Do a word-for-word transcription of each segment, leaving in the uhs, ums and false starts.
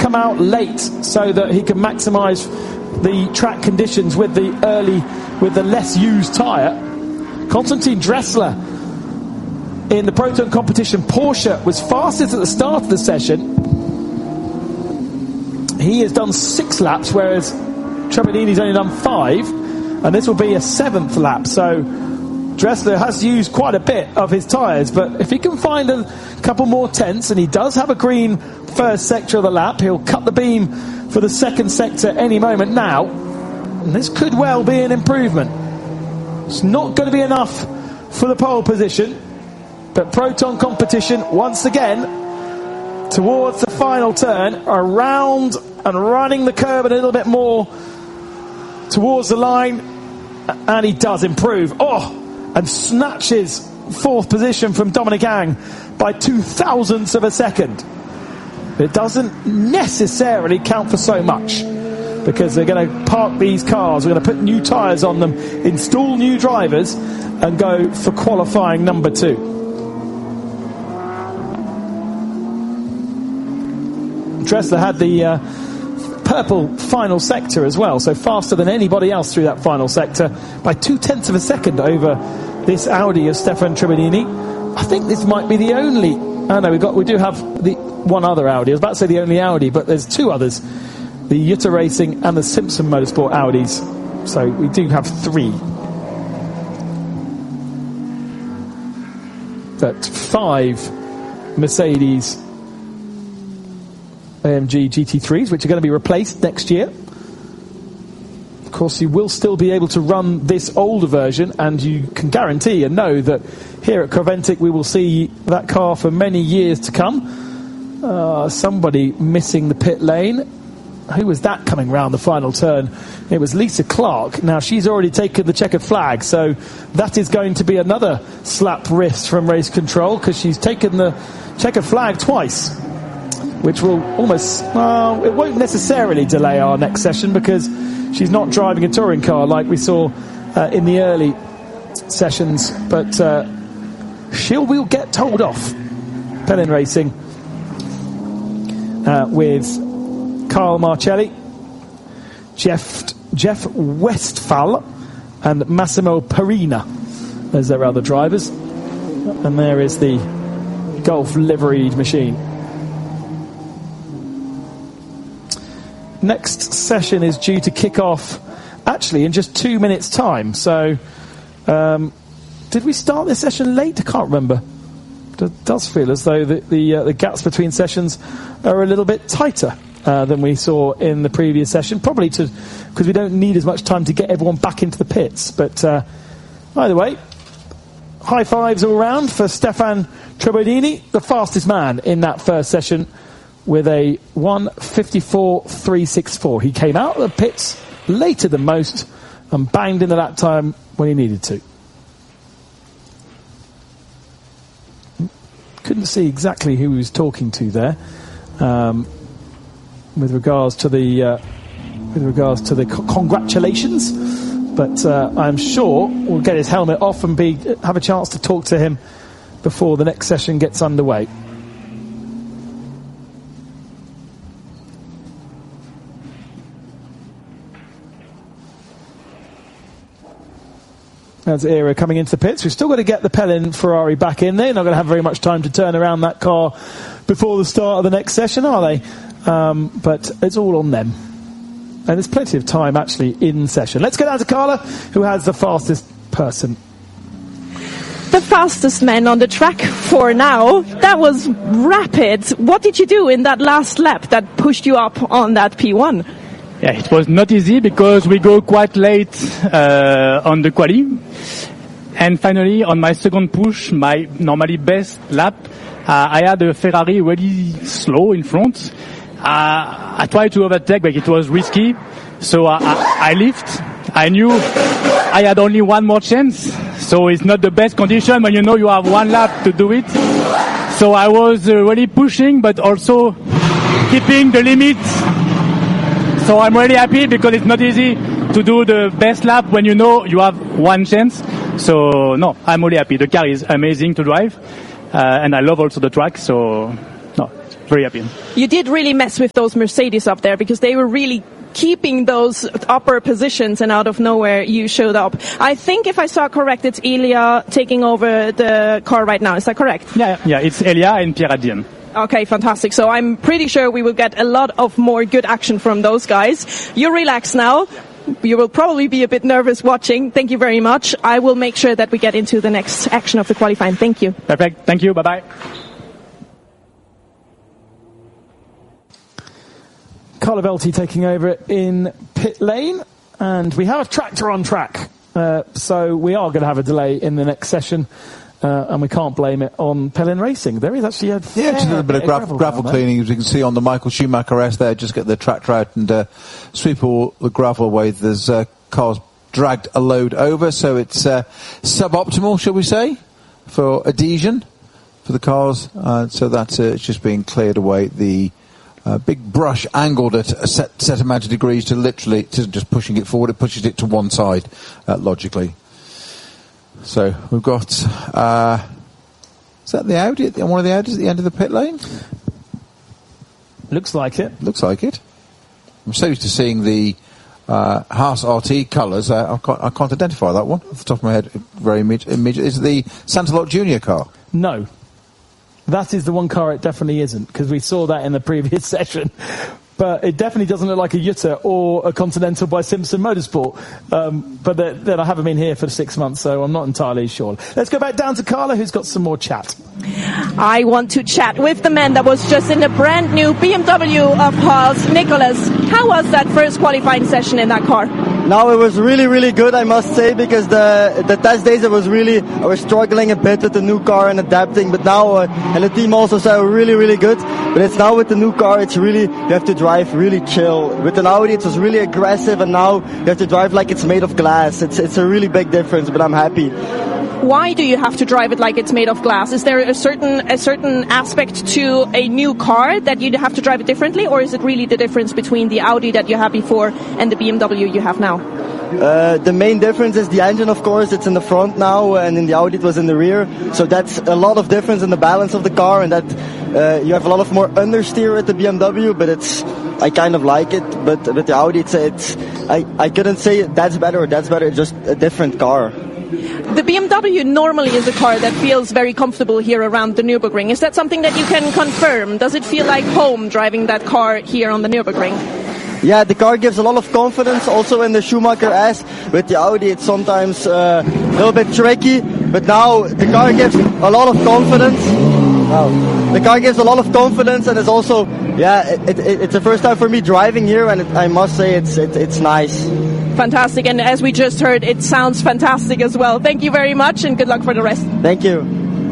come out late so that he can maximise the track conditions with the early, with the less used tyre. Konstantin Dressler in the Proton competition Porsche was fastest at the start of the session. He has done six laps, whereas Trebedini's only done five, and this will be a seventh lap. So Dressler has used quite a bit of his tyres, but if he can find a couple more tenths, and he does have a green first sector of the lap, he'll cut the beam for the second sector any moment now, and this could well be an improvement. It's not going to be enough for the pole position, but Proton competition once again towards the final turn, around and running the curve a little bit more towards the line, and he does improve. Oh, and snatches fourth position from Dominic Ang by two thousandths of a second. It doesn't necessarily count for so much, because they're going to park these cars, we're going to put new tyres on them, install new drivers, and go for qualifying number two. Dressler had the uh, purple final sector as well, so faster than anybody else through that final sector by two tenths of a second over this Audi of Stefan Trebedini. I think this might be the only. Oh no, we got we do have the one other Audi. I was about to say the only Audi, but there's two others: the Jutta Racing and the Simpson Motorsport Audis. So we do have three. But five Mercedes A M G G T threes, which are going to be replaced next year. Of course, you will still be able to run this older version, and you can guarantee and know that here at Creventic we will see that car for many years to come. Uh, somebody missing the pit lane. Who was that coming round the final turn? It was Lisa Clark. Now, she's already taken the checkered flag, so that is going to be another slap wrist from race control, because she's taken the checkered flag twice, which will almost, uh, it won't necessarily delay our next session, because she's not driving a touring car like we saw uh, in the early sessions, but uh, she'll will get told off. Pelin Racing uh, with Carl Marcelli, Jeff Jeff Westphal, and Massimo Perina as their other drivers, and there is the Golf liveried machine. Next session is due to kick off actually in just two minutes time, so um, did we start this session late? I can't remember. It does feel as though the the, uh, the gaps between sessions are a little bit tighter uh, than we saw in the previous session, probably to because we don't need as much time to get everyone back into the pits, but uh, either way, high fives all round for Stefan Trebedini, the fastest man in that first session, with a one fifty-four three sixty-four. He came out of the pits later than most and banged in the lap time when he needed to. Couldn't see exactly who he was talking to there, um, with regards to the uh, with regards to the c- congratulations, but uh, I'm sure we'll get his helmet off and be have a chance to talk to him before the next session gets underway. That's Era coming into the pits. We've still got to get the Pelin Ferrari back in there. Not going to have very much time to turn around that car before the start of the next session, are they? Um, but it's all on them. And there's plenty of time actually in session. Let's go down to Carla, who has the fastest person. The fastest man on the track for now. That was rapid. What did you do in that last lap that pushed you up on that P one? Yeah, it was not easy because we go quite late uh, on the quali. And finally, on my second push, my normally best lap, uh, I had a Ferrari really slow in front. Uh, I tried to overtake, but it was risky. So I, I, I lift. I knew I had only one more chance. So it's not the best condition when you know you have one lap to do it. So I was uh, really pushing, but also keeping the limit. So I'm really happy because it's not easy to do the best lap when you know you have one chance. So no, I'm really happy. The car is amazing to drive, uh, and I love also the track. So no, very happy. You did really mess with those Mercedes up there because they were really keeping those upper positions, and out of nowhere you showed up. I think if I saw correct, it's Elia taking over the car right now. Is that correct? Yeah, yeah, it's Elia and Pierre Adien. Okay, fantastic. So I'm pretty sure we will get a lot of more good action from those guys. You relax now. You will probably be a bit nervous watching. Thank you very much. I will make sure that we get into the next action of the qualifying. Thank you. Perfect. Thank you. Bye-bye. Carlo Velti taking over in pit lane, and we have a tractor on track, uh, so we are going to have a delay in the next session, uh, and we can't blame it on Pelin Racing. There is actually a yeah, just a little bit of gravel, gravel, gravel cleaning, as you can see on the Michael Schumacher S there. Just get the tractor out and uh, sweep all the gravel away. There's uh, cars dragged a load over, so it's uh, suboptimal, shall we say, for adhesion for the cars. Uh, so that's uh, it's just being cleared away. The Uh, big brush angled at a set, set amount of degrees to literally to just pushing it forward. It pushes it to one side, uh, logically. So we've got, uh, is that the Audi, one of the Audis at the end of the pit lane? Looks like it. Looks like it. I'm so used to seeing the uh, Haas R T colours. Uh, I, can't, I can't identify that one off the top of my head very immediately. Is it the Santalot Junior car? No. That is the one car it definitely isn't, because we saw that in the previous session. But it definitely doesn't look like a Jutta or a Continental by Simpson Motorsport. Um, but then I haven't been here for six months, so I'm not entirely sure. Let's go back down to Carla, who's got some more chat. I want to chat with the man that was just in the brand new B M W of Haas, Nicholas. How was that first qualifying session in that car? Now it was really, really good, I must say, because the the test days it was really, I was struggling a bit with the new car and adapting, but now, uh, and the team also said really, really good, but it's now with the new car, it's really, you have to drive really chill. With an Audi it was really aggressive, and now you have to drive like it's made of glass. It's, it's a really big difference, but I'm happy. Why do you have to drive it like it's made of glass? Is there a certain a certain aspect to a new car that you have to drive it differently, or is it really the difference between the Audi that you had before and the B M W you have now? Uh, the main difference is the engine, of course. It's in the front now, and in the Audi it was in the rear. So that's a lot of difference in the balance of the car, and that uh, you have a lot of more understeer at the B M W, but it's, I kind of like it. But with the Audi, it's, it's I, I couldn't say that's better or that's better, it's just a different car. The B M W normally is a car that feels very comfortable here around the Nürburgring. Is that something that you can confirm? Does it feel like home driving that car here on the Nürburgring? Yeah, the car gives a lot of confidence. Also in the Schumacher S, with the Audi it's sometimes uh, a little bit tricky, but now the car gives a lot of confidence. Wow. The car gives a lot of confidence, and it's also, yeah, it, it, it's the first time for me driving here, and it, I must say it's it, it's nice. Fantastic, and as we just heard, it sounds fantastic as well. Thank you very much, and good luck for the rest. Thank you.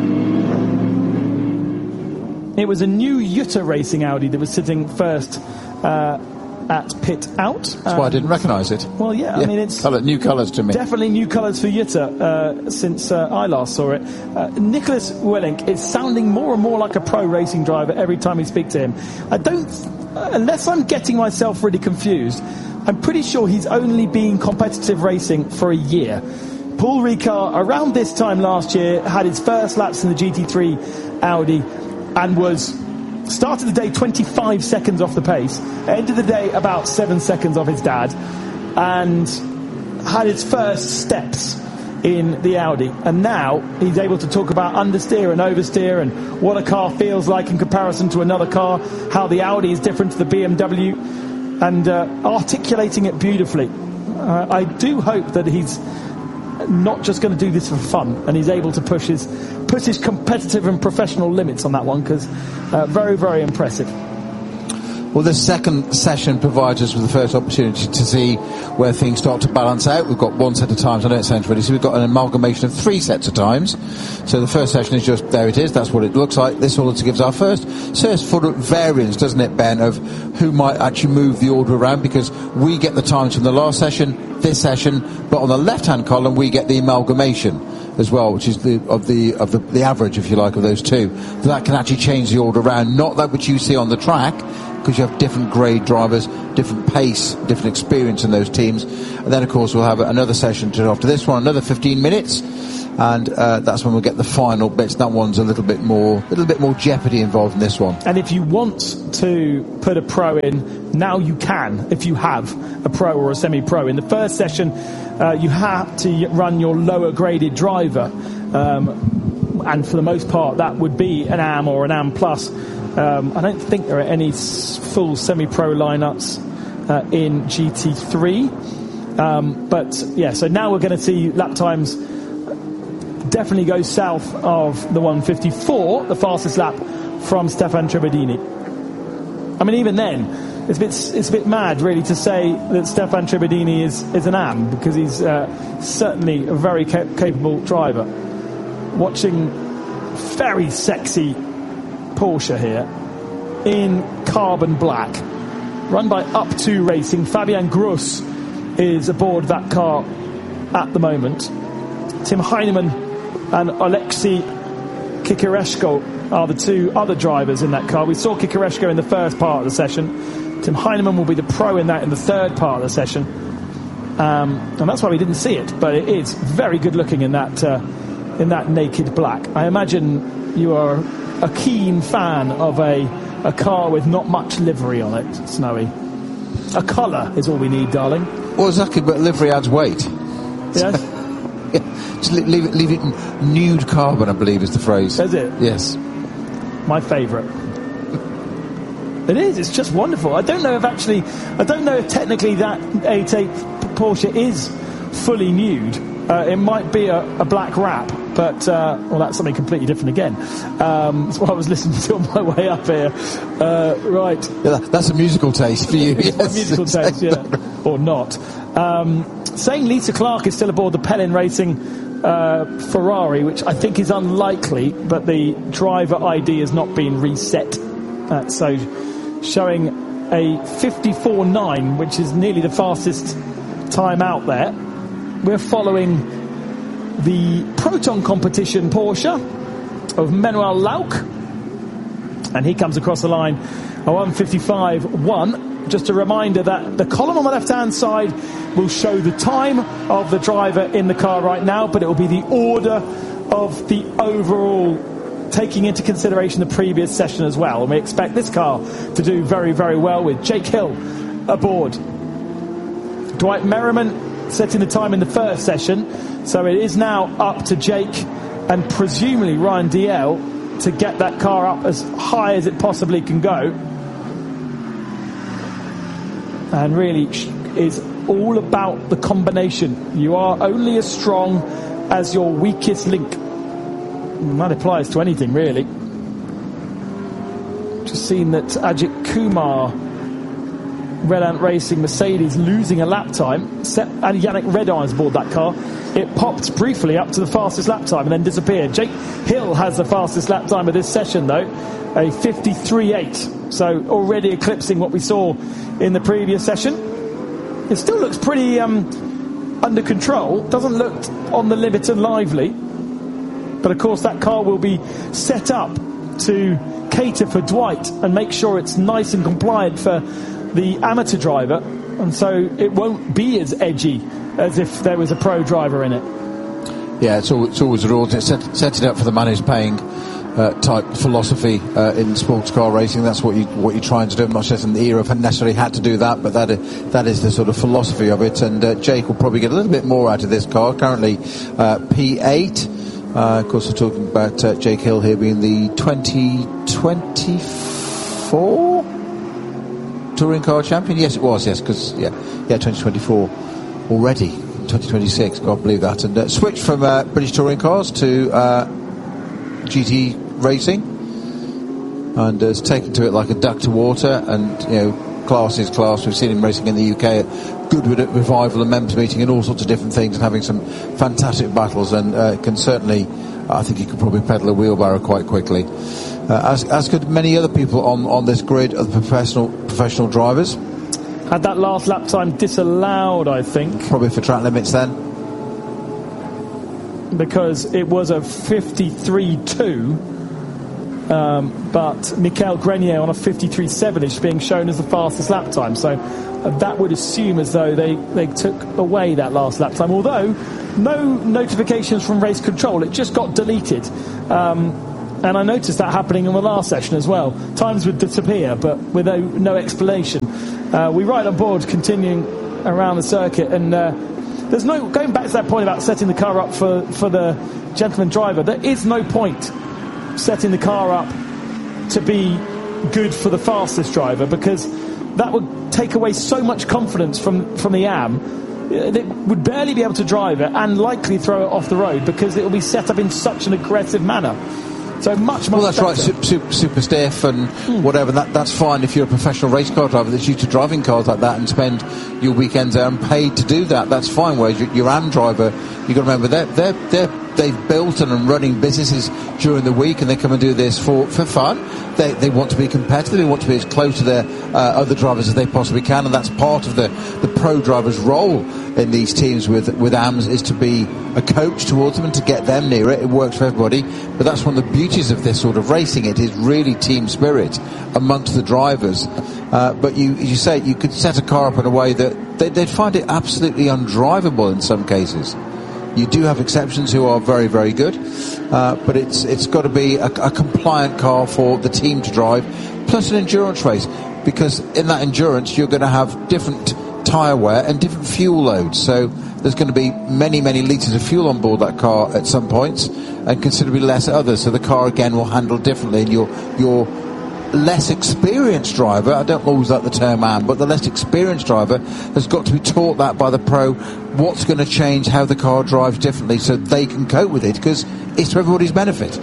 It was a new Jutta Racing Audi that was sitting first uh, at pit out. That's um, why I didn't recognise it. Well, yeah, yeah, I mean, it's Colour, new colours to me. Definitely new colours for Jutta uh, since uh, I last saw it. Uh, Nicholas Willink is sounding more and more like a pro racing driver every time we speak to him. I don't, uh, unless I'm getting myself really confused, I'm pretty sure he's only been competitive racing for a year. Paul Ricard, around this time last year, had his first laps in the G T three Audi and was started the day twenty-five seconds off the pace, ended the day about seven seconds off his dad, and had his first steps in the Audi. And now he's able to talk about understeer and oversteer and what a car feels like in comparison to another car, how the Audi is different to the B M W, and uh, articulating it beautifully. Uh, I do hope that he's not just going to do this for fun, and he's able to push his push his competitive and professional limits on that one, because uh, very, very impressive. Well, this second session provides us with the first opportunity to see where things start to balance out. We've got one set of times, I know it sounds really, so we've got an amalgamation of three sets of times. So the first session is just, there it is, that's what it looks like. This also gives our first, so it's full of variance, doesn't it, Ben, of who might actually move the order around, because we get the times from the last session, this session, but on the left-hand column we get the amalgamation as well, which is the of the of the, the average, if you like, of those two. So that can actually change the order around, not that which you see on the track, because you have different grade drivers, different pace, different experience in those teams. And then, of course, we'll have another session to, after this one, another fifteen minutes. and uh, that's when we'll get the final bits. That one's a little bit more, a little bit more jeopardy involved in this one. And if you want to put a pro in, now you can, if you have a pro or a semi-pro. In the first session, uh, you have to run your lower graded driver, um, and for the most part that would be an A M or an A M Plus. Um, I don't think there are any s- full semi-pro lineups uh, in G T three. Um, but yeah, so now we're going to see lap times definitely go south of the one fifty-four, the fastest lap from Stefan Trebedini. I mean, even then, it's a bit it's a bit mad, really, to say that Stefan Trebedini is, is an A M, because he's uh, certainly a very ca- capable driver. Watching very sexy Porsche here in carbon black, run by Up two Racing. Fabian Gross is aboard that car at the moment. Tim Heinemann and Alexei Kikareshko are the two other drivers in that car. We saw Kikareshko in the first part of the session. Tim Heinemann will be the pro in that in the third part of the session. Um, and that's why we didn't see it, but it is very good looking in that uh, in that naked black. I imagine you are a keen fan of a, a car with not much livery on it, Snowy. A colour is all we need, darling. Well, exactly, but livery adds weight. Yes? Yeah, just leave it, leave it nude carbon, I believe is the phrase. Is it? Yes. My favourite. It is, it's just wonderful. I don't know if actually, I don't know if technically that eighty-eight Porsche is fully nude. Uh, it might be a, a black wrap, but, uh, well, that's something completely different again. Um, that's what I was listening to on my way up here. Uh, right. Yeah, that, that's a musical taste for you. It's Yes. my musical taste, yeah. Or not. Um, saying Lisa Clark is still aboard the Pellin Racing uh, Ferrari, which I think is unlikely, but the driver I D has not been reset. Uh, so showing a fifty-four nine, which is nearly the fastest time out there. We're following the Proton competition Porsche of Manuel Lauck, and he comes across the line a one fifty-five one. Just a reminder that the column on the left-hand side will show the time of the driver in the car right now, but it will be the order of the overall, taking into consideration the previous session as well. And we expect this car to do very, very well with Jake Hill aboard. Dwight Merriman setting the time in the first session, so it is now up to Jake and presumably Ryan D L to get that car up as high as it possibly can go. And really is all about the combination. You are only as strong as your weakest link. And that applies to anything, really. Just seen that Ajit Kumar, Red Ant Racing Mercedes, losing a lap time. Set, and Yannick Redeyne's aboard that car. It popped briefly up to the fastest lap time and then disappeared. Jake Hill has the fastest lap time of this session, though, a fifty-three eight. So already eclipsing what we saw in the previous session. It still looks pretty um, under control. Doesn't look on the limit and lively. But of course that car will be set up to cater for Dwight and make sure it's nice and compliant for the amateur driver, and so it won't be as edgy as if there was a pro driver in it. Yeah, it's always, it's always a rule. Set, set it up for the man who's paying uh, type philosophy uh, in sports car racing. That's what you what you're trying to do. I'm not sure if in the era have necessarily had to do that, but that is, that is the sort of philosophy of it. And uh, Jake will probably get a little bit more out of this car. Currently uh, P eight. Uh, of course, we're talking about uh, Jake Hill here being the twenty twenty-four touring car champion. Yes, it was. Yes, because yeah, yeah, twenty twenty-four already. twenty twenty-six. Can't believe that. And uh, switched from uh, British touring cars to uh, G T racing, and uh, has taken to it like a duck to water. And you know, class is class. We've seen him racing in the U K at Goodwood at Revival and members meeting and all sorts of different things, and having some fantastic battles. And uh, can certainly, I think he could probably pedal a wheelbarrow quite quickly. Uh, as, as could many other people on, on this grid of the professional professional drivers. Had that last lap time disallowed, I think. Probably for track limits then. Because it was a fifty-three two. Um, but Michael Grenier on a fifty-three seven is being shown as the fastest lap time. So uh, that would assume as though they, they took away that last lap time. Although no notifications from race control. It just got deleted. Um, and I noticed that happening in the last session as well. Times would disappear, but with no, no explanation. Uh, we ride on board, continuing around the circuit, and uh, there's no going back to that point about setting the car up for, for the gentleman driver. There is no point setting the car up to be good for the fastest driver, because that would take away so much confidence from, from the A M. They would barely be able to drive it and likely throw it off the road because it will be set up in such an aggressive manner. So much, much Well, that's better. right, super, super, super stiff and hmm. whatever. That, that's fine if you're a professional race car driver that's used to driving cars like that and spend your weekends there and paid to do that. That's fine. Whereas your, your A M driver, you've got to remember, they're, they're, they're, they've built and are running businesses during the week, and they come and do this for, for fun. They, they want to be competitive. They want to be as close to their uh, other drivers as they possibly can, and that's part of the, the pro driver's role in these teams with, with A Ms, is to be a coach towards them and to get them near it. It works for everybody, but that's one of the beauties of this sort of racing. It is really team spirit amongst the drivers. Uh, but you, you say you could set a car up in a way that they, they'd find it absolutely undrivable in some cases. You do have exceptions who are very, very good, uh, but it's it's got to be a, a compliant car for the team to drive, plus an endurance race, because in that endurance you're going to have different tyre wear and different fuel loads. So there's going to be many, many litres of fuel on board that car at some points, and considerably less at others. So the car again will handle differently, and your your less experienced driver, I don't always like the term "am," but the less experienced driver has got to be taught that by the pro, what's going to change how the car drives differently so they can cope with it, because it's to everybody's benefit.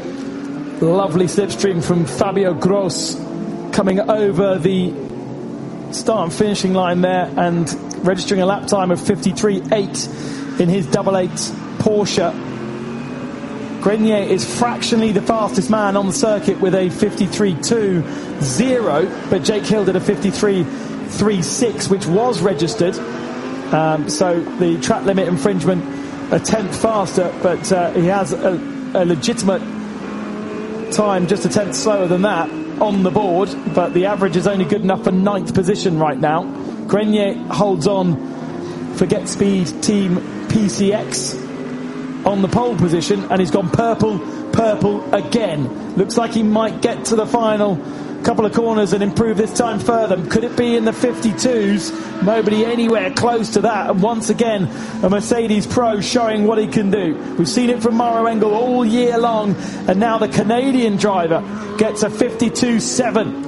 Lovely slipstream from Fabio Gross coming over the start and finishing line there and registering a lap time of fifty-three eight in his double eight Porsche. Grenier is fractionally the fastest man on the circuit with a fifty-three two zero, but Jake Hill did a fifty-three three six, which was registered. Um, so the track limit infringement a tenth faster, but uh, he has a, a legitimate time just a tenth slower than that on the board, but the average is only good enough for ninth position right now. Grenier holds on for Get Speed Team P C X on the pole position, and he's gone purple, purple again. Looks like he might get to the final couple of corners and improve this time further. Could it be in the fifty-twos? Nobody anywhere close to that. And once again, a Mercedes Pro showing what he can do. We've seen it from Maro Engel all year long, and now the Canadian driver gets a fifty-two seven.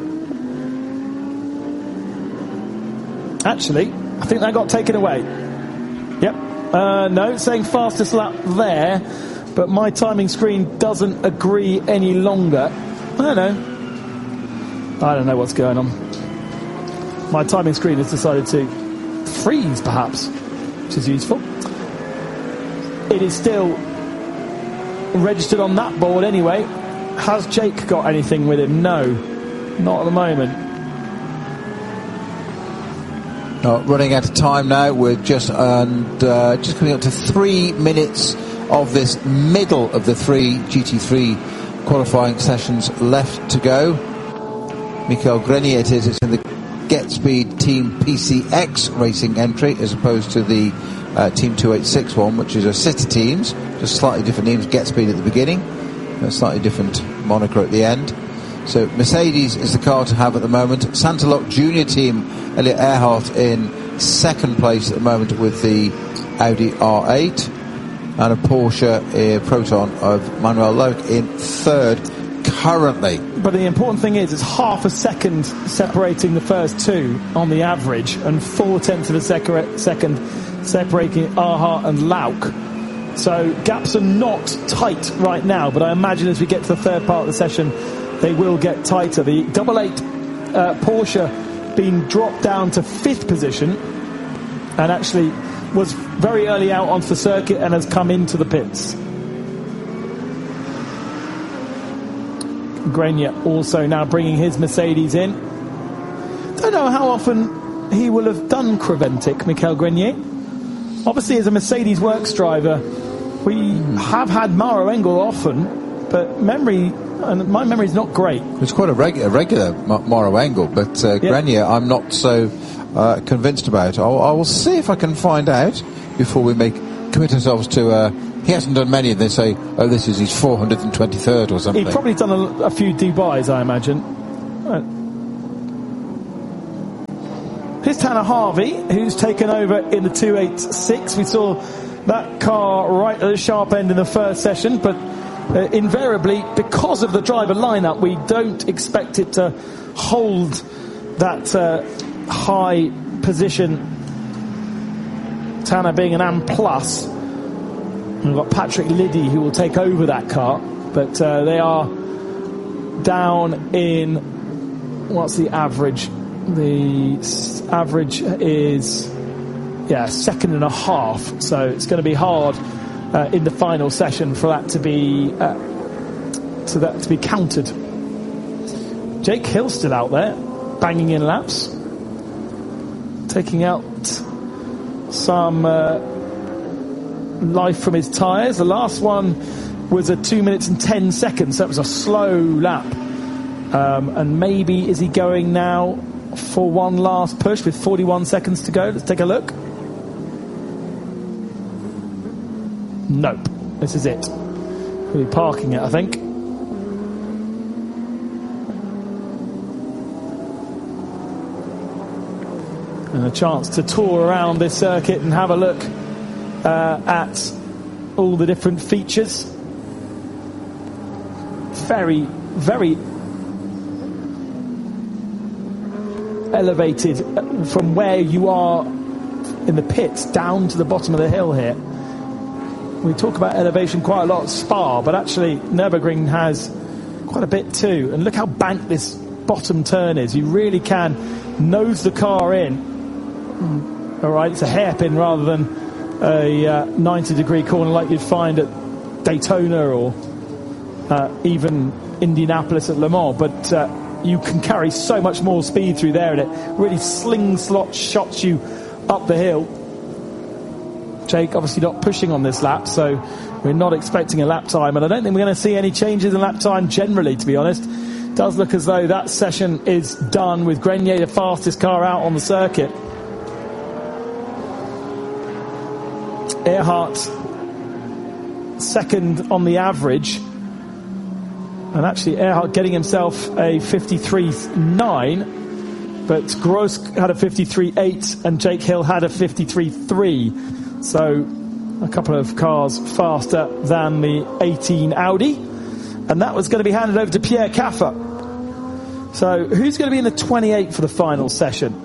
Actually, I think that got taken away. Yep. Uh, no, it's saying fastest lap there, but my timing screen doesn't agree any longer. I don't know. I don't know what's going on. My timing screen has decided to freeze, perhaps, which is useful. It is still registered on that board anyway. Has Jake got anything with him? No, not at the moment. Uh, running out of time now. We're just and uh, just coming up to three minutes of this middle of the three G T three qualifying sessions left to go. Michael Grenier it is. It's in the Get Speed Team P C X racing entry, as opposed to the uh, Team two eighty-six one, which is a set of teams, just slightly different names. Get Speed at the beginning, a slightly different moniker at the end. So Mercedes is the car to have at the moment. Santalok Junior Team, Elliot Earhart in second place at the moment with the Audi R eight, and a Porsche uh, Proton of Manuel Loic in third currently. But the important thing is it's half a second separating the first two on the average, and four tenths of a sec- second separating Earhart and Loic. So gaps are not tight right now, but I imagine as we get to the third part of the session they will get tighter. The double eight uh, Porsche being dropped down to fifth position, and actually was very early out onto the circuit and has come into the pits. Grenier also now bringing his Mercedes in. Don't know how often he will have done Creventic, Michael Grenier. Obviously as a Mercedes works driver we have had Maro Engel often, but memory and my memory's not great. It's quite a, regu- a regular Morrow angle, but uh, Yeah. Grenier I'm not so uh, convinced about. I'll, I will see if I can find out before we make commit ourselves to... Uh, he hasn't done many, and they say, oh, this is his four hundred twenty-third or something. He's probably done a, a few Dubais, I imagine. Right. Here's Tanner Harvey, who's taken over in the two eighty-six. We saw that car right at the sharp end in the first session, but uh, invariably, because of the driver lineup, we don't expect it to hold that uh, high position. Tanner being an A M plus. We've got Patrick Liddy who will take over that car, but uh, they are down in, what's the average? The s- average is, yeah, second and a half, so it's going to be hard uh, in the final session for that to be uh, to that to be counted. Jake Hill still out there, banging in laps, taking out some uh, life from his tyres. The last one was a two minutes and ten seconds. That was a slow lap. Um, and maybe is he going now for one last push with forty-one seconds to go? Let's take a look. Nope. This is it. We'll be parking it, I think. And a chance to tour around this circuit and have a look uh, at all the different features. Very, very elevated from where you are in the pits down to the bottom of the hill here. We talk about elevation quite a lot at Spa, but actually Nürburgring has quite a bit too. And look how banked this bottom turn is. You really can nose the car in. All right, it's a hairpin rather than a uh, ninety degree corner like you'd find at Daytona or uh, even Indianapolis at Le Mans, but uh, you can carry so much more speed through there, and it really slingshot shots you up the hill. Jake obviously not pushing on this lap, so we're not expecting a lap time, and I don't think we're going to see any changes in lap time generally, to be honest. It does look as though that session is done with Grenier the fastest car out on the circuit. Earhart second on the average, and actually Earhart getting himself a fifty-three nine, but Gross had a fifty-three eight and Jake Hill had a fifty-three three, so a couple of cars faster than the eighteen Audi, and that was going to be handed over to Pierre Caffer. So who's going to be in the twenty-eight for the final session?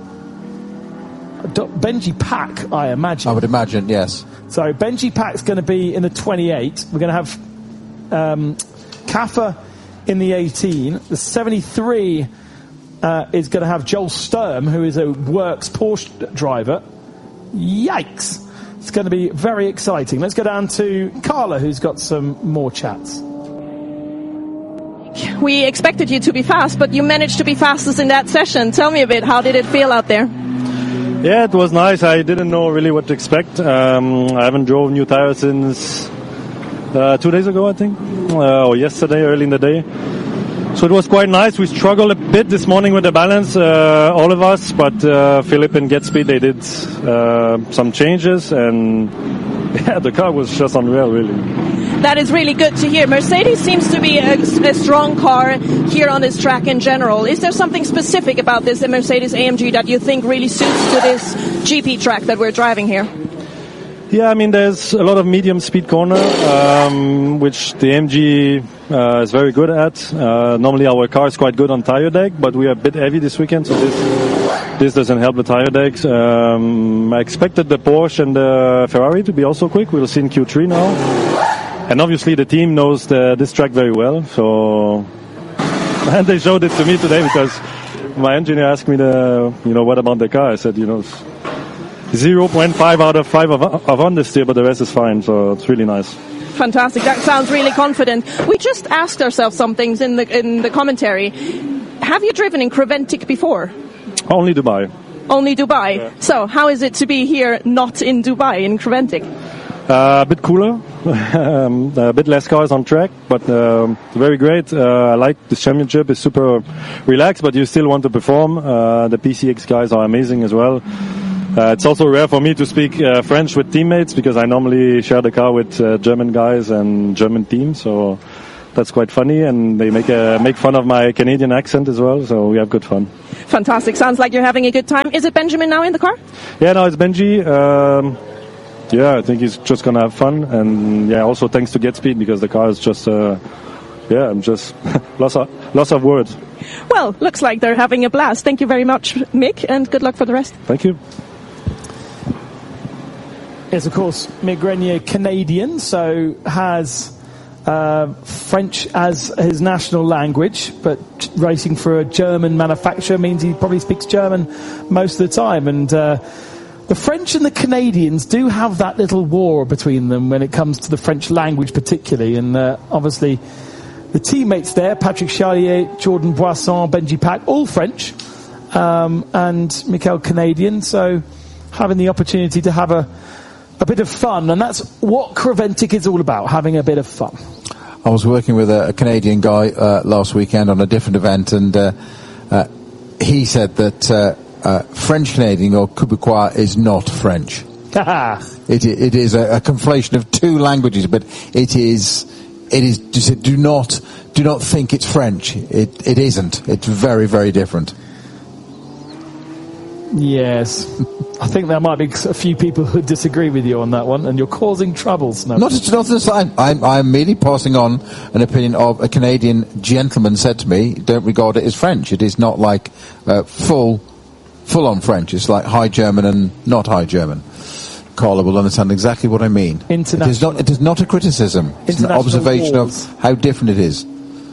Benji Pack, I imagine. I would imagine, yes. So Benji Pack's going to be in the twenty-eight. We're going to have um, Caffer in the eighteen. The seventy-three uh, is going to have Joel Sturm, who is a Works Porsche driver. Yikes. It's going to be very exciting. Let's go down to Carla, who's got some more chats. We expected you to be fast, but you managed to be fastest in that session. Tell me a bit, how did it feel out there? Yeah, it was nice. I didn't know really what to expect. Um, I haven't drove new tires since uh, two days ago, I think, uh, or yesterday, early in the day. So it was quite nice. We struggled a bit this morning with the balance, uh, all of us, but uh, Philip and Gatsby, they did uh, some changes, and yeah, the car was just unreal, really. That is really good to hear. Mercedes seems to be a, a strong car here on this track in general. Is there something specific about this Mercedes A M G that you think really suits to this G P track that we're driving here? Yeah, I mean, there's a lot of medium speed corner, um, which the A M G uh, is very good at. Uh, normally our car is quite good on tire deck, but we are a bit heavy this weekend, so this, this doesn't help the tire decks. Um, I expected the Porsche and the Ferrari to be also quick. We'll see in Q three now. And obviously the team knows the, this track very well, so and they showed it to me today because my engineer asked me, the, you know, what about the car? I said, you know, zero point five out of five of, of understeer, but the rest is fine, so it's really nice. Fantastic. That sounds really confident. We just asked ourselves some things in the in the commentary. Have you driven in Creventic before? Only Dubai. Only Dubai. Yeah. So how is it to be here, not in Dubai, in Creventic? Uh, a bit cooler. um, a bit less cars on track, but um, very great. Uh, I like this championship. It's super relaxed, but you still want to perform. Uh, the P C X guys are amazing as well. Uh, it's also rare for me to speak uh, French with teammates because I normally share the car with uh, German guys and German teams, so that's quite funny, and they make a, make fun of my Canadian accent as well, so we have good fun. Fantastic. Sounds like you're having a good time. Is it Benjamin now in the car? Yeah, no, it's Benji. Um, yeah, I think he's just going to have fun, and yeah, also thanks to GetSpeed because the car is just, uh, yeah, I'm just lots of, lots of words. Well, looks like they're having a blast. Thank you very much, Mick, and good luck for the rest. Thank you. Yes, of course, Mick Grenier, Canadian, so has uh, French as his national language, but racing for a German manufacturer means he probably speaks German most of the time. And uh, the French and the Canadians do have that little war between them when it comes to the French language particularly. And uh, obviously the teammates there, Patrick Charlier, Jordan Boisson, Benji Pack, all French, um, and Michael Canadian, so having the opportunity to have a a bit of fun, and that's what Creventic is all about, having a bit of fun. I was working with a, a Canadian guy uh, last weekend on a different event, and uh, uh, he said that uh, uh, French Canadian or Quebecois is not French. it, it is a, a conflation of two languages, but it is. It is. Do not do not think it's French. It it isn't. It's very very different. Yes. I think there might be a few people who disagree with you on that one, and you're causing troubles. No. Not, not the same. I'm, I'm merely passing on an opinion of a Canadian gentleman said to me, don't regard it as French. It is not like uh, full, full-on French. It's like High German and not High German. Carla will understand exactly what I mean. International. It is not, it is not a criticism. It's an observation walls. of how different it is.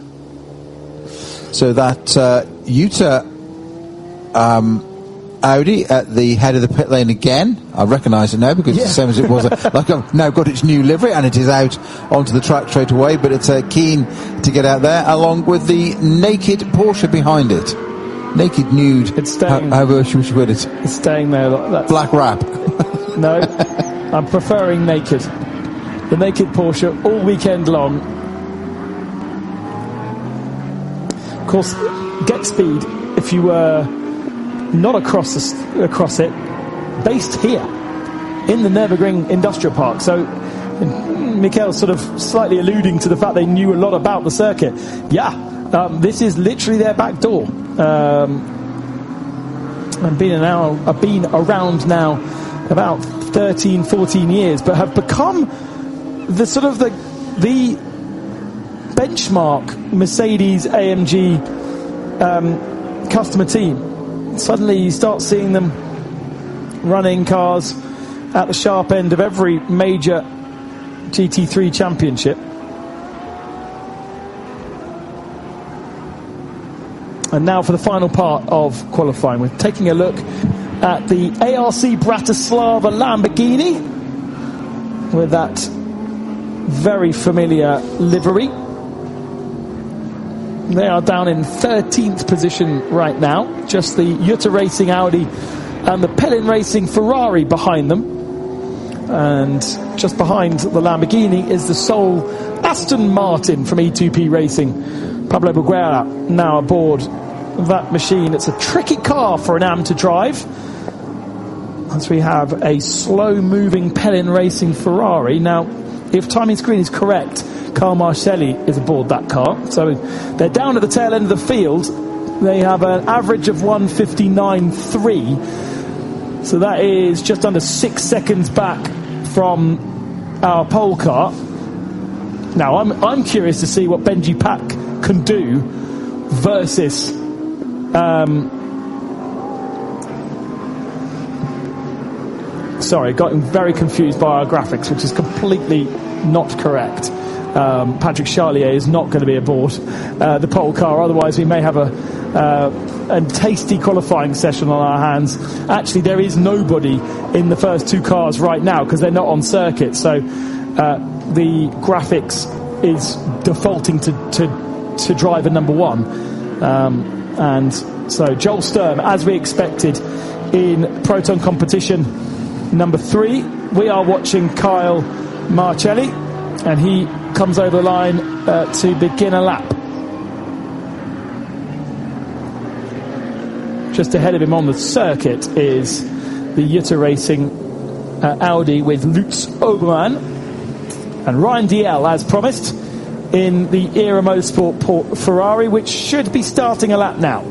So that uh, Utah... Um, Audi at the head of the pit lane again. I recognise it now because yeah. it's the same as it was. Like I've now got its new livery and it is out onto the track straight away, but it's uh, keen to get out there along with the naked Porsche behind it. Naked nude. It's staying. How, however should we put it? It's staying there. That's Black wrap. No, I'm preferring naked. The naked Porsche all weekend long. Of course, GetSpeed, if you were... Uh, not across the, across it, based here in the Nürburgring Industrial Park. So Mikel's sort of slightly alluding to the fact they knew a lot about the circuit. Yeah, um, this is literally their back door. Um, I've been, now, I've been around now about thirteen, fourteen years, but have become the sort of the, the benchmark Mercedes A M G um, customer team. Suddenly you start seeing them running cars at the sharp end of every major G T three championship. And now for the final part of qualifying, we're taking a look at the A R C Bratislava Lamborghini with that very familiar livery. They are down in thirteenth position right now. Just the Jutta Racing Audi and the Pellin Racing Ferrari behind them. And just behind the Lamborghini is the sole Aston Martin from E two P Racing. Pablo Buguera now aboard that machine. It's a tricky car for an A M to drive, as we have a slow-moving Pellin Racing Ferrari. Now, if timing screen is correct, Carl Marcelli is aboard that car. So they're down at the tail end of the field. They have an average of one fifty-nine point three. So that is just under six seconds back from our pole car. Now, I'm I'm curious to see what Benji Pack can do versus... Um, sorry, got very confused by our graphics, which is completely not correct. Um, Patrick Charlier is not going to be aboard uh, the pole car, otherwise we may have a, uh, a tasty qualifying session on our hands. Actually, there is nobody in the first two cars right now because they're not on circuit, so uh, the graphics is defaulting to, to, to driver number one. Um, and so Joel Sturm, as we expected in Proton competition number three. We are watching Kyle Marcelli and he comes over the line uh, to begin a lap. Just ahead of him on the circuit is the Jutta Racing uh, Audi with Lutz Obermann and Ryan Dalziel, as promised, in the Era Motorsport Port Ferrari, which should be starting a lap now.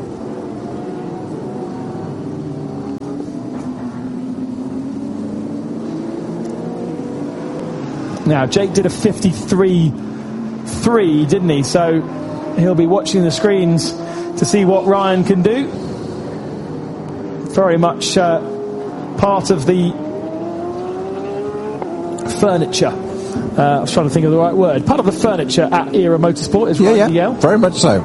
Now, Jake did a fifty-three three, didn't he? So he'll be watching the screens to see what Ryan can do. Very much uh, part of the furniture. Uh, I was trying to think of the right word. Part of the furniture at Era Motorsport is yeah, Ryan yeah, Dalziel. Very much so.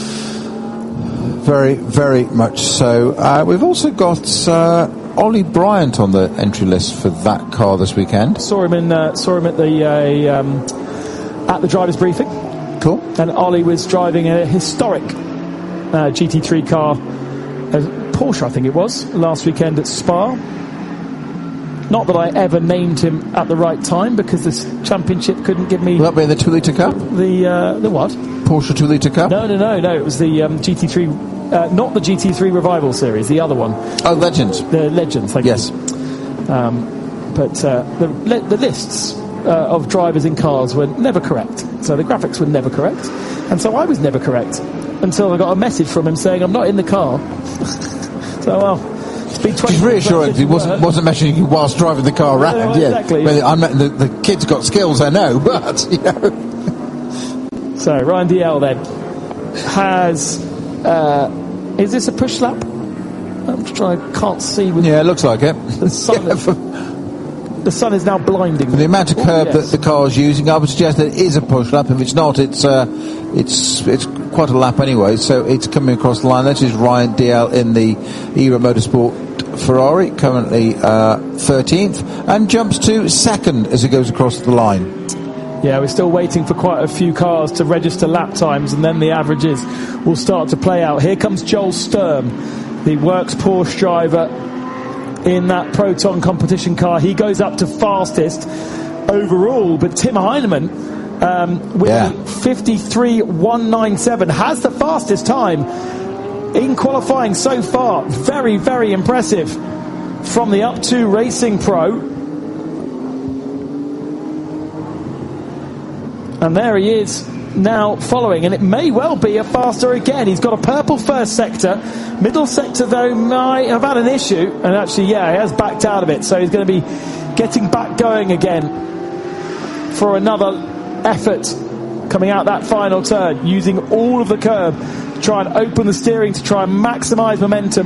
Very, very much so. Uh, we've also got uh, Ollie Bryant on the entry list for that car this weekend. Saw him in. Uh, saw him at the uh, um, at the drivers' briefing. Cool. And Ollie was driving a historic uh, G T three car, uh, Porsche, I think it was, last weekend at Spa. Not that I ever named him at the right time, because this championship couldn't give me. Will that be in the two litre Cup? The uh, the what? Porsche two litre Cup? No, no, no, no. It was the um, G T three, uh, not the G T three Revival Series, the other one. Oh, Legends. The Legends, thank yes. you. Um, but uh, the the lists uh, of drivers in cars were never correct. So the graphics were never correct, and so I was never correct until I got a message from him saying I'm not in the car. So well. It's reassuring. He wasn't wasn't mentioning you whilst driving the car around. No, yeah, exactly. Well, I'm not, the, the kid's got skills, I know, but you know. So Ryan Dalziel then has. Uh, is this a push lap? I'm just trying. I can't see. With yeah, it looks like it. The sun. yeah, for, the sun is now blinding. The amount of curb oh, yes. that the car is using, I would suggest that it is a push lap. If it's not, it's uh, it's it's quite a lap anyway. So it's coming across the line. That is Ryan Dalziel in the Era Motorsport Ferrari, currently uh, thirteenth, and jumps to second as it goes across the line. Yeah, we're still waiting for quite a few cars to register lap times, and then the averages will start to play out. Here comes Joel Sturm, the Works Porsche driver in that Proton competition car. He goes up to fastest overall, but Tim Heinemann um, with yeah. fifty-three one ninety-seven has the fastest time in qualifying so far. Very, very impressive from the Up two Racing Pro. And there he is now following, and it may well be a faster again. He's got a purple first sector. Middle sector, though, might have had an issue. And actually, yeah, he has backed out of it. So he's going to be getting back going again for another effort coming out that final turn, using all of the curb to try and open the steering to try and maximise momentum.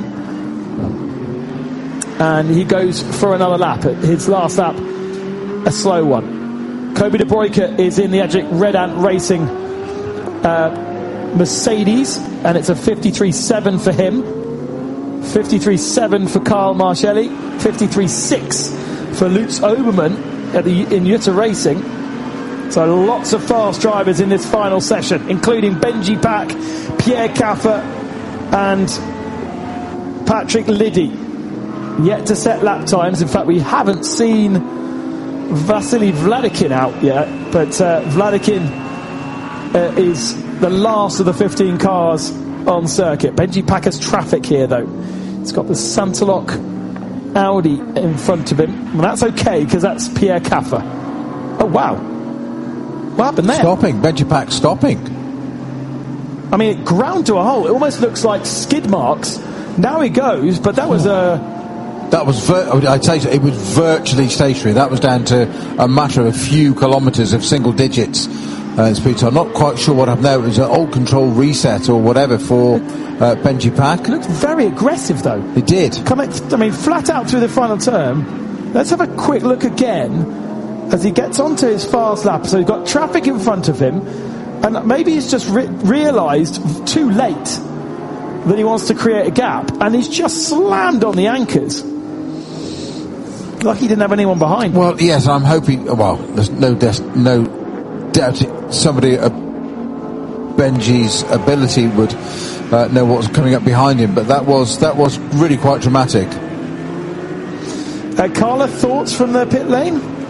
And he goes for another lap. His last lap, a slow one. Kobe de Bruyker is in the Adric Red Ant Racing uh, Mercedes, and it's a fifty-three seven for him, fifty-three seven for Karl Marcelli, fifty-three six for Lutz Obermann at the, in Jutta Racing. So lots of fast drivers in this final session, including Benji Pack, Pierre Caffer and Patrick Liddy. Yet to set lap times. In fact, we haven't seen Vasily Vladikin out yet, but uh, Vladikin uh, is the last of the fifteen cars on circuit. Benji Packer's traffic here, though. It's got the Santalok Audi in front of him. And that's okay, because that's Pierre Caffer. Oh, wow. What happened there? Stopping. Benji Pack stopping. I mean, it ground to a hole. It almost looks like skid marks. Now he goes, but that was a... That was, vir- I'd say it was virtually stationary. That was down to a matter of a few kilometres of single digits uh, in speed. So I'm not quite sure what happened there. It was an old control reset or whatever for uh, Benji Pack. It looked very aggressive, though. It did. Coming, I mean, flat out through the final turn. Let's have a quick look again as he gets onto his fast lap. So he's got traffic in front of him, and maybe he's just re- realised too late that he wants to create a gap, and he's just slammed on the anchors. Like he didn't have anyone behind him. Well, yes, I'm hoping. Well, there's no des- no doubt somebody of Benji's ability would uh, know what was coming up behind him, but that was that was really quite dramatic. Uh, Carla, thoughts from the pit lane?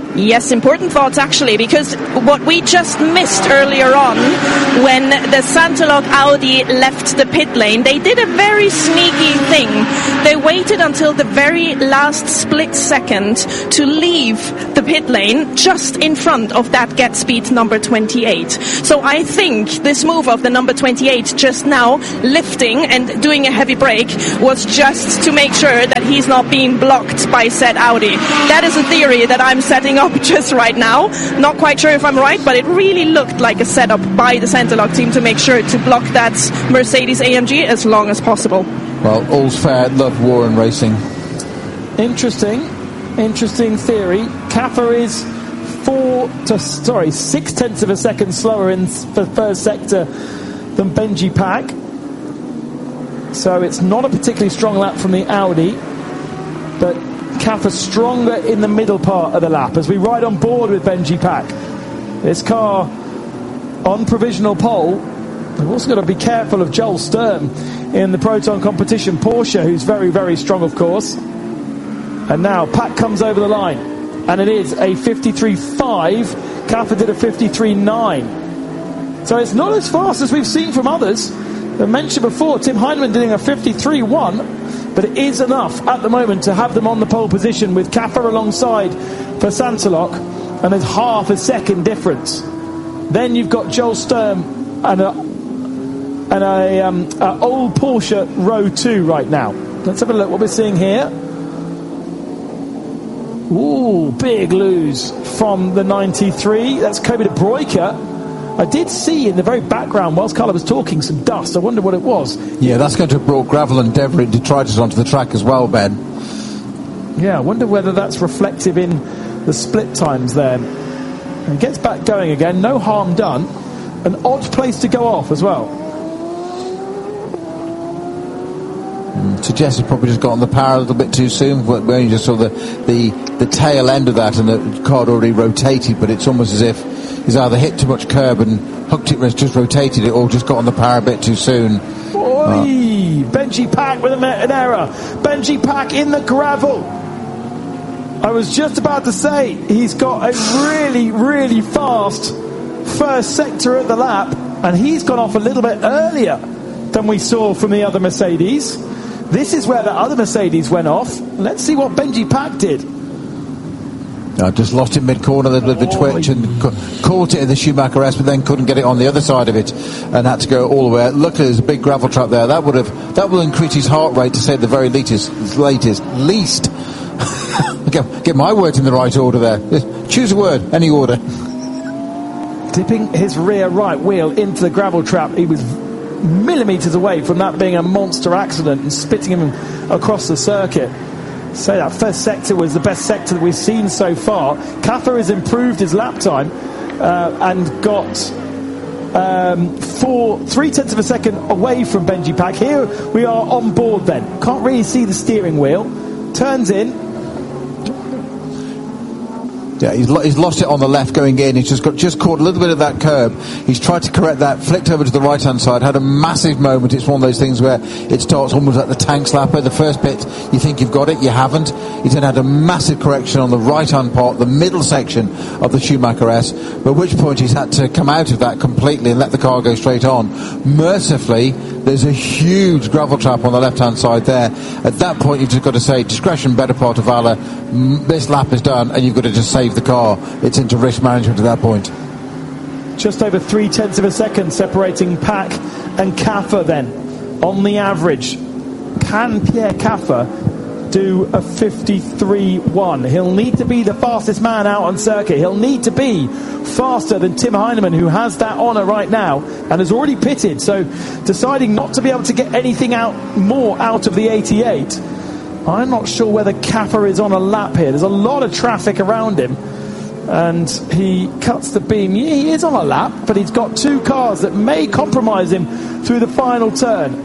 Yes, important thoughts actually, because what we just missed earlier on when the Santolog Audi left the pit lane, they did a very sneaky thing. They waited until the very last split second to leave the pit lane just in front of that get speed number twenty-eight. So I think this move of the number twenty-eight just now lifting and doing a heavy brake was just to make sure that he's not being blocked by said Audi. That is a theory that I'm setting up just right now. Not quite sure if I'm right, but it really looked like a setup by the Santolog team to make sure to block that Mercedes A M G as long as possible. Well, all's fair, love war and racing. Interesting, interesting theory. Kaffer is four to sorry six tenths of a second slower in the first sector than Benji Pack. So it's not a particularly strong lap from the Audi, but Kaffer stronger in the middle part of the lap as we ride on board with Benji Pack. This car on provisional pole. We've also got to be careful of Joel Sturm in the Proton competition. Porsche, who's very, very strong, of course. And now Pack comes over the line, and it is a fifty-three five. Kaffer did a fifty-three nine. So it's not as fast as we've seen from others. I mentioned before, Tim Heinemann doing a fifty-three one, but it is enough at the moment to have them on the pole position with Kaffer alongside for Santolok, and there's half a second difference. Then you've got Joel Sturm and a, and a, um, a old Porsche row two right now. Let's have a look what we're seeing here. Ooh, big lose from the ninety-three. That's Kobe de Bruyker. I did see in the very background, whilst Carla was talking, some dust. I wonder what it was. Yeah, that's going to have brought gravel and debris and detritus onto the track as well, Ben. Yeah, I wonder whether that's reflective in the split times there. And he gets back going again, no harm done. An odd place to go off as well. Mm, suggests he probably just got on the power a little bit too soon. We only just saw the, the, the tail end of that, and the car had already rotated, but it's almost as if he's either hit too much curb and hooked it, just rotated it, or just got on the power a bit too soon. Oi! Uh. Benji Pack with a, an error. Benji Pack in the gravel. I was just about to say, he's got a really, really fast first sector at the lap, and he's gone off a little bit earlier than we saw from the other Mercedes. This is where the other Mercedes went off. Let's see what Benji Pack did. I just lost it mid-corner, a little bit of a twitch, and ca- caught it in the Schumacher S, but then couldn't get it on the other side of it, and had to go all the way. Luckily, there's a big gravel trap there. That would have that will increase his heart rate, to say the very latest. latest least. get, get my words in the right order there. Just choose a word, any order. Dipping his rear right wheel into the gravel trap. He was millimetres away from that being a monster accident and spitting him across the circuit. So that first sector was the best sector that we've seen so far. Kaffer has improved his lap time uh, and got um, four, three tenths of a second away from Benji Pack. Here we are on board then. Can't really see the steering wheel. Turns in. Yeah, he's, lo- he's lost it on the left going in. He's just got just caught a little bit of that curb. He's tried to correct that, flicked over to the right-hand side, had a massive moment. It's one of those things where it starts almost like the tank slapper. The first bit, you think you've got it, you haven't. He's then had a massive correction on the right-hand part, the middle section of the Schumacher S, at which point he's had to come out of that completely and let the car go straight on. Mercifully, there's a huge gravel trap on the left-hand side there. At that point, you've just got to say, discretion, better part of valor. This lap is done, and you've got to just save the car. It's into risk management at that point. Just over three tenths of a second separating Pack and Kaffer then. On the average, can Pierre Kaffer do a fifty-three one? He'll need to be the fastest man out on circuit. He'll need to be faster than Tim Heinemann, who has that honour right now and has already pitted. So deciding not to be able to get anything out more out of the eighty-eight, I'm not sure whether Kaffer is on a lap here. There's a lot of traffic around him, and he cuts the beam. Yeah, he is on a lap, but he's got two cars that may compromise him through the final turn.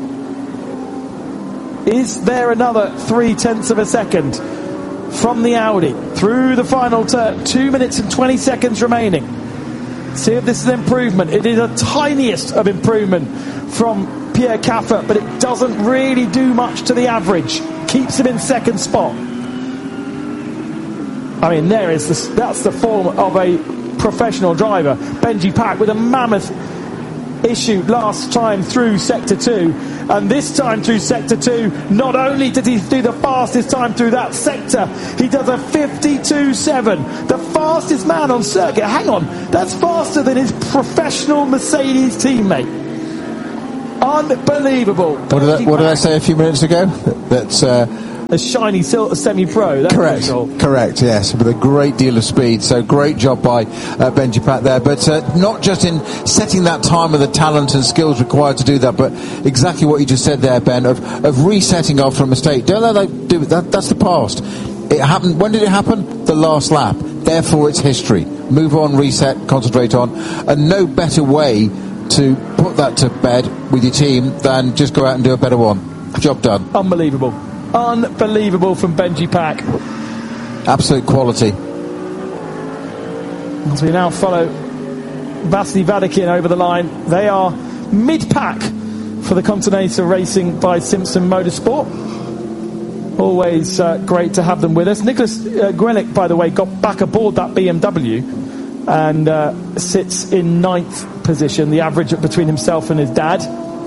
Is there another three tenths of a second from the Audi through the final turn? Two minutes and twenty seconds remaining. See if this is an improvement. It is the tiniest of improvement from Pierre Kaffer, but it doesn't really do much to the average. Keeps him in second spot. I mean, there is the, that's the form of a professional driver. Benji Pack with a mammoth issue last time through sector two, and this time through sector two, not only did he do the fastest time through that sector, he does a fifty-two seven, the fastest man on circuit. Hang on, that's faster than his professional Mercedes teammate. Unbelievable. What did, I, what did I say a few minutes ago? That's uh, a shiny sil- semi-pro. That's correct. Cool. Correct. Yes, with a great deal of speed. So great job by uh, Benji Pack there. But uh, not just in setting that time with the talent and skills required to do that, but exactly what you just said there, Ben, of, of resetting after a mistake. Don't let that do that. That's the past. It happened. When did it happen? The last lap. Therefore, it's history. Move on, reset, concentrate on, and no better way to put that to bed with your team than just go out and do a better one. Job done. Unbelievable. Unbelievable from Benji Pack. Absolute quality. As we now follow Vasily Vadakin over the line. They are mid-pack for the Continental Racing by Simpson Motorsport. Always uh, great to have them with us. Nicholas uh, Gwenick, by the way, got back aboard that B M W and uh, sits in ninth position, the average between himself and his dad.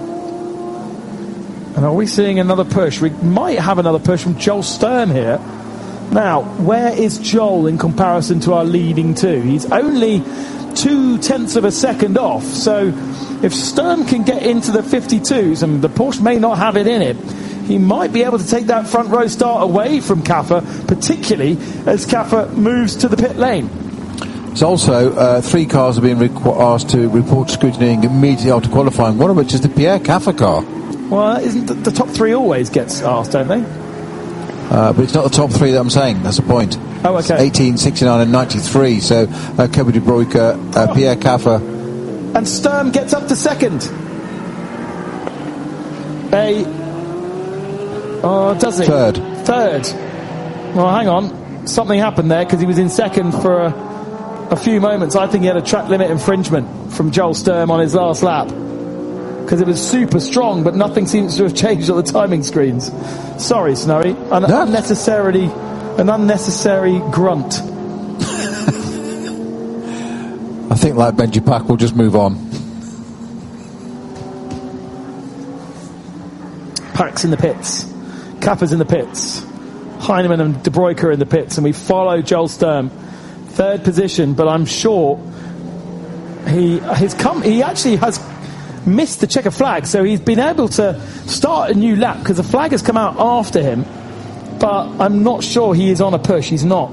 And are we seeing another push? We might have another push from Joel Sturm here. Now, where is Joel in comparison to our leading two? He's only two tenths of a second off. So if Sturm can get into the fifty-twos, and the Porsche may not have it in it, he might be able to take that front row start away from Kaffer, particularly as Kaffer moves to the pit lane. There's also uh, three cars are being requ- asked to report scrutinying immediately after qualifying, one of which is the Pierre Kaffer car. Well, isn't the, the top three always gets asked, don't they? Uh, but it's not the top three that I'm saying. That's the point. Oh, okay. eighteen, sixty-nine and ninety-three. So uh, Kobe de Broeke, uh, oh. Pierre Kaffer. And Sturm gets up to second. A... Oh, does he? Third. Third. Well, hang on. Something happened there because he was in second for a, a few moments. I think he had a track limit infringement from Joel Sturm on his last lap, because it was super strong, but nothing seems to have changed on the timing screens. Sorry, Snorri. An no. unnecessarily, an unnecessary grunt. I think, like Benji Pack, we'll just move on. Pack's in the pits. Kappa's in the pits. Heinemann and De Broeke are in the pits, and we follow Joel Sturm. Third position, but I'm sure he his come he actually has missed the checker flag, so he's been able to start a new lap because the flag has come out after him, but I'm not sure he is on a push. He's not.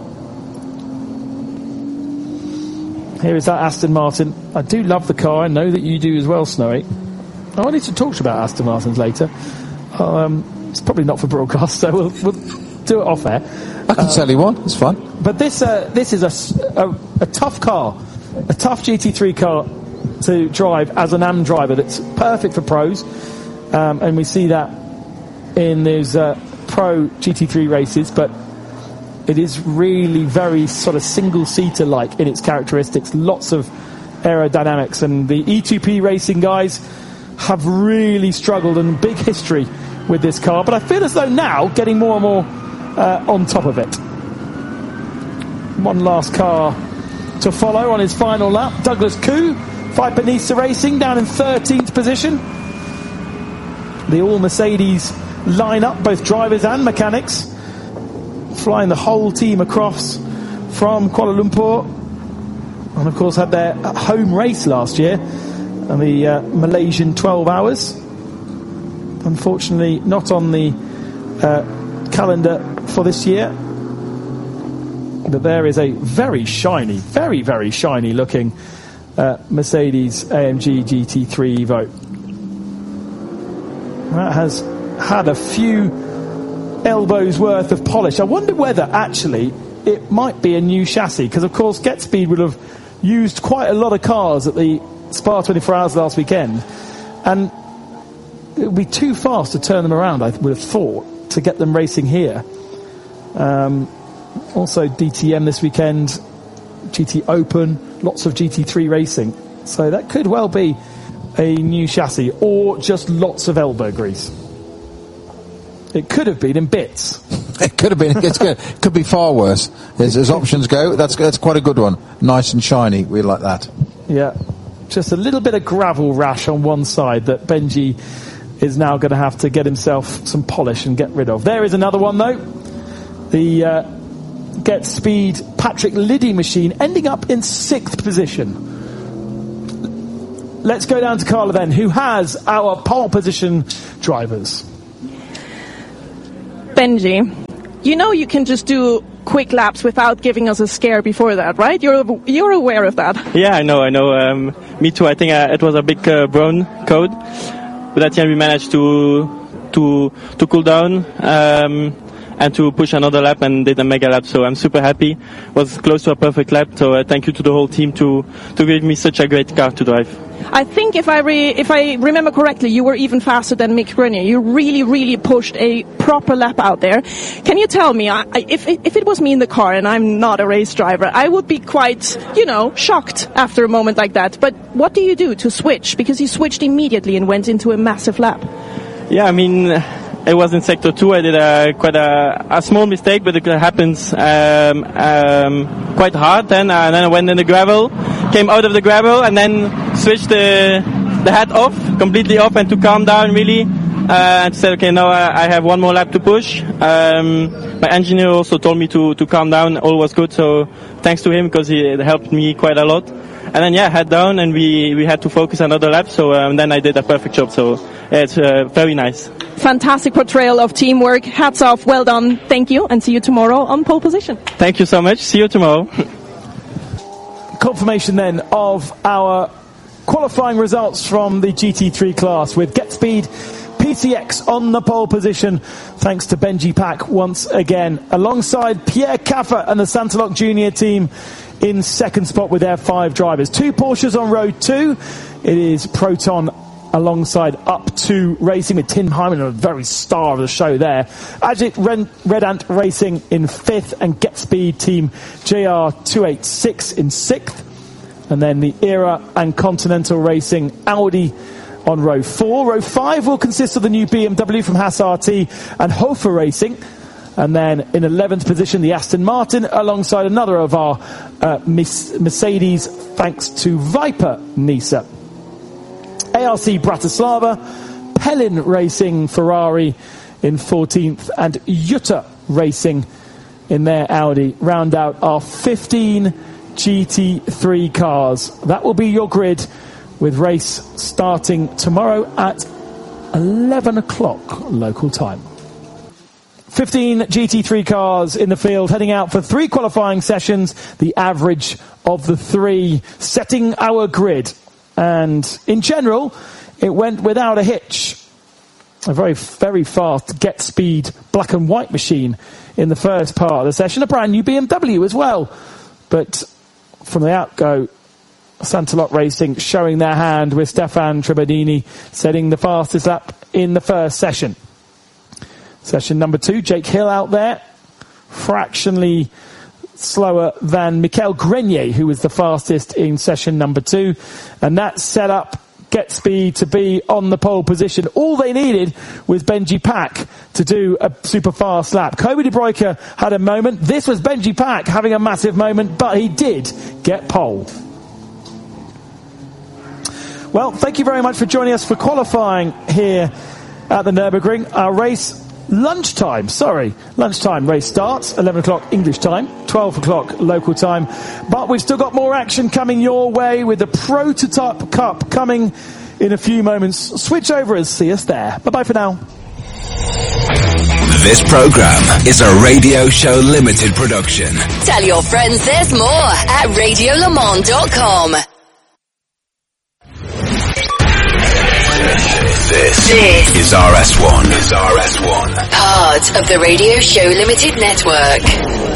Here is that Aston Martin. I do love the car. I know that you do as well, Snowy. I wanted to talk about Aston Martins later. Um, it's probably not for broadcast, so we'll, we'll do it off air. I can uh, sell you one. It's fun. But this uh, this is a, a, a tough car, a tough G T three car to drive as an A M driver. That's perfect for pros, um, and we see that in those uh, pro G T three races. But it is really very sort of single-seater like in its characteristics. Lots of aerodynamics, and the E two P racing guys have really struggled, and big history with this car. But I feel as though now getting more and more uh, on top of it. One last car to follow on his final lap. Douglas Koo, Viper Nisa Racing, down in thirteenth position. The all Mercedes lineup, both drivers and mechanics, flying the whole team across from Kuala Lumpur, and of course had their home race last year and the uh, Malaysian twelve hours. Unfortunately not on the uh, calendar for this year, but there is a very shiny, very very shiny looking uh, Mercedes A M G G T three Evo. That has had a few elbows worth of polish. I wonder whether actually it might be a new chassis, because of course GetSpeed would have used quite a lot of cars at the Spa twenty-four hours last weekend, and it would be too fast to turn them around, I would have thought, to get them racing here. Um, also D T M this weekend, G T Open, lots of G T three racing, so that could well be a new chassis or just lots of elbow grease. It could have been in bits. It could have been. It's good. It could be far worse. As, as options go, that's that's quite a good one. Nice and shiny. We like that. Yeah. Just a little bit of gravel rash on one side that Benji is now going to have to get himself some polish and get rid of. There is another one, though. The uh, Get Speed Patrick Liddy machine ending up in sixth position. Let's go down to Carla then, who has our pole position drivers. Benji, you know you can just do quick laps without giving us a scare before that, right? You're you're aware of that. Yeah, I know, I know. Um, me too. I think uh, it was a big uh, brown code, but at the end we managed to to to cool down um, and to push another lap and did a mega lap. So I'm super happy. It was close to a perfect lap. So uh, thank you to the whole team to to give me such a great car to drive. I think if I re- if I remember correctly, you were even faster than Mick Grenier. You really, really pushed a proper lap out there. Can you tell me, I, I, if if it was me in the car and I'm not a race driver, I would be quite, you know, shocked after a moment like that. But what do you do to switch? Because you switched immediately and went into a massive lap. Yeah, I mean, it was in sector two. I did a quite a, a small mistake, but it happens um, um, quite hard. Then, and then I went in the gravel, came out of the gravel, and then switched the the hat off, completely off, and to calm down really, uh, and said, okay, now I, I have one more lap to push. Um, my engineer also told me to to calm down. All was good, so thanks to him because he helped me quite a lot. And then yeah, head down, and we we had to focus another lap. So um, then I did a perfect job. So yeah, it's uh, very nice. Fantastic portrayal of teamwork. Hats off. Well done. Thank you, and see you tomorrow on pole position. Thank you so much. See you tomorrow. Confirmation then of our qualifying results from the G T three class with Get Speed P C X on the pole position, thanks to Benji Pack once again, alongside Pierre Caffer and the Santalok Junior team in second spot with their five drivers. Two Porsches on row two. It is Proton alongside Up two Racing with Tim Hyman, a very star of the show there. Ajit Red, Red Ant Racing in fifth, and Get Speed team J R two eighty-six in sixth. And then the Era and Continental Racing Audi on row four. Row five will consist of the new B M W from Haas R T and Hofer Racing. And then in eleventh position, the Aston Martin alongside another of our uh, Mercedes, thanks to Viper Nisa. A R C Bratislava, Pellin Racing Ferrari in fourteenth, and Jutta Racing in their Audi round out our fifteen G T three cars. That will be your grid, with race starting tomorrow at eleven o'clock local time. fifteen G T three cars in the field, heading out for three qualifying sessions, the average of the three, setting our grid. And in general, it went without a hitch. A very, very fast Get Speed black and white machine in the first part of the session. A brand new B M W as well. But from the outgo, Santalok Racing showing their hand with Stefan Trebadini setting the fastest lap in the first session. Session number two, Jake Hill out there, fractionally slower than Michael Grenier, who was the fastest in session number two. And that set up Get Speed to be on the pole position. All they needed was Benji Pack to do a super fast lap. Kobe De Bruyke had a moment. This was Benji Pack having a massive moment, but he did get pole. Well, thank you very much for joining us for qualifying here at the Nürburgring. Our race lunchtime, sorry, lunchtime race starts eleven o'clock English time, twelve o'clock local time. But we've still got more action coming your way with the Prototype Cup coming in a few moments. Switch over and see us there. Bye bye for now. This program is a Radio Show Limited production. Tell your friends there's more at radio le mans dot com. This, this is R S one. Is R S one. Part of the Radio Show Limited network.